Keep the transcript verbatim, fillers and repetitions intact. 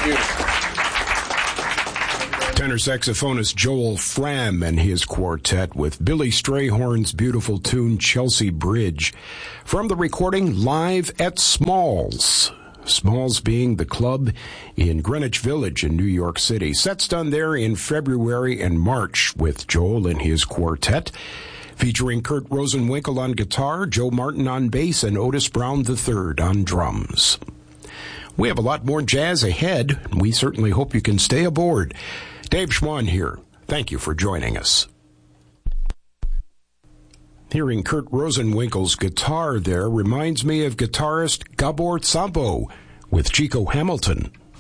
Thank you. Tenor saxophonist Joel Fram and his quartet with Billy Strayhorn's beautiful tune Chelsea Bridge from the recording Live at Smalls. Smalls being the club in Greenwich Village in New York City. Sets done there in February and March with Joel and his quartet, featuring Kurt Rosenwinkel on guitar, Joe Martin on bass, and Otis Brown the third on drums. We have a lot more jazz ahead, and we certainly hope you can stay aboard. Dave Schwann here. Thank you for joining us. Hearing Kurt Rosenwinkel's guitar there reminds me of guitarist Gabor Szabo with Chico Hamilton.